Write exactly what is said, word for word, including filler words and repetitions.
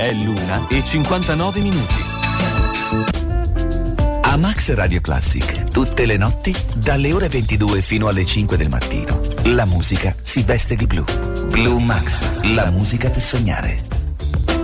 È l'una e cinquantanove minuti. A Max Radio Classic, tutte le notti, dalle ore ventidue fino alle cinque del mattino, la musica si veste di blu. Blue Max, la musica per sognare.